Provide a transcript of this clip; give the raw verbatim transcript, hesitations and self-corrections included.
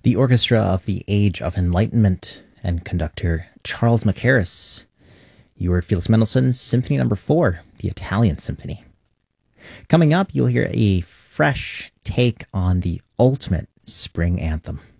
The orchestra of the Age of Enlightenment and conductor Charles Mackerras. You heard Felix Mendelssohn's Symphony Number Four, the Italian Symphony. Coming up, you'll hear a fresh take on the ultimate spring anthem.